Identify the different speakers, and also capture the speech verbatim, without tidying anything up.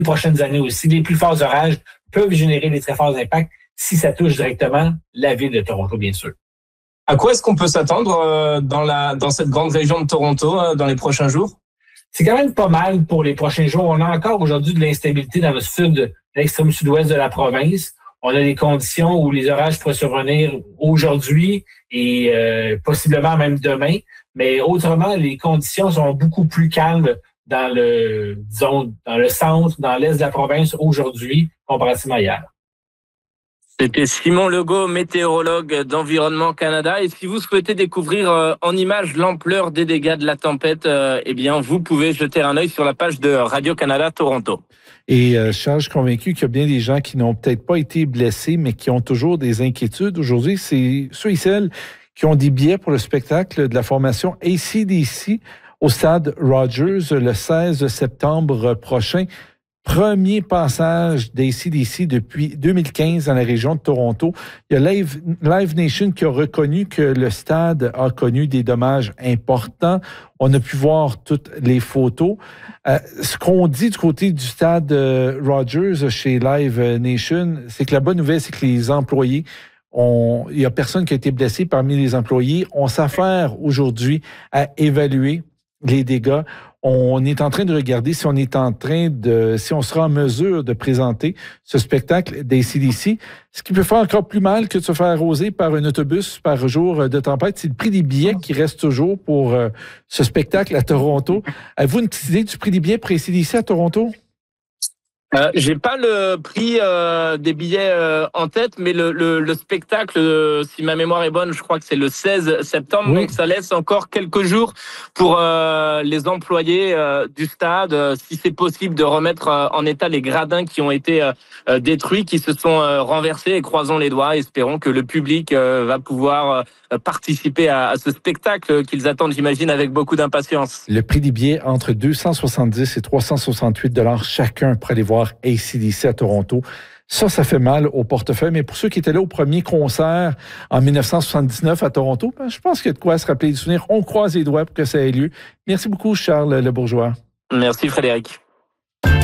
Speaker 1: prochaines années aussi. Les plus forts orages peuvent générer des très forts impacts si ça touche directement la ville de Toronto, bien sûr.
Speaker 2: À quoi est-ce qu'on peut s'attendre euh, dans, la, dans cette grande région de Toronto euh, dans les prochains jours?
Speaker 1: C'est quand même pas mal pour les prochains jours. On a encore aujourd'hui de l'instabilité dans le sud, l'extrême sud-ouest de la province. On a des conditions où les orages pourraient survenir aujourd'hui et euh, possiblement même demain. Mais autrement, les conditions sont beaucoup plus calmes dans le, disons, dans le centre, dans l'est de la province aujourd'hui, comparativement à hier.
Speaker 2: C'était Simon Legault, météorologue d'Environnement Canada. Et si vous souhaitez découvrir euh, en images l'ampleur des dégâts de la tempête, euh, eh bien, vous pouvez jeter un œil sur la page de Radio-Canada Toronto.
Speaker 3: Et euh, Charles, je suis convaincu qu'il y a bien des gens qui n'ont peut-être pas été blessés, mais qui ont toujours des inquiétudes. Aujourd'hui, c'est ceux et celles qui ont des billets pour le spectacle de la formation A C D C au stade Rogers le seize septembre prochain. Premier passage d'A C D C depuis deux mille quinze dans la région de Toronto. Il y a Live, Live Nation qui a reconnu que le stade a connu des dommages importants. On a pu voir toutes les photos. Euh, ce qu'on dit du côté du stade euh, Rogers chez Live Nation, c'est que la bonne nouvelle, c'est que les employés ont, il y a personne qui a été blessé parmi les employés. On s'affaire aujourd'hui à évaluer les dégâts. On est en train de regarder si on est en train de, si on sera en mesure de présenter ce spectacle d'A C D C. Ce qui peut faire encore plus mal que de se faire arroser par un autobus par jour de tempête, c'est le prix des billets qui reste toujours pour euh, ce spectacle à Toronto. Avez-vous une petite idée du prix des billets pour A C D C à Toronto?
Speaker 2: Euh, j'ai pas le prix euh, des billets euh, en tête, mais le, le, le spectacle, euh, si ma mémoire est bonne, je crois que c'est le seize septembre, oui. Donc ça laisse encore quelques jours pour euh, les employés euh, du stade, euh, si c'est possible de remettre euh, en état les gradins qui ont été euh, détruits, qui se sont euh, renversés, et croisons les doigts, espérons que le public euh, va pouvoir euh, participer à, à ce spectacle qu'ils attendent, j'imagine, avec beaucoup d'impatience.
Speaker 3: Le prix des billets entre deux cent soixante-dix et trois cent soixante-huit dollars chacun pour aller voir A C D C à Toronto. Ça, ça fait mal au portefeuille. Mais pour ceux qui étaient là au premier concert en dix-neuf cent soixante-dix-neuf à Toronto, ben, je pense qu'il y a de quoi se rappeler du souvenir. On croise les doigts pour que ça ait lieu. Merci beaucoup, Charles Le Bourgeois.
Speaker 2: Merci, Frédéric.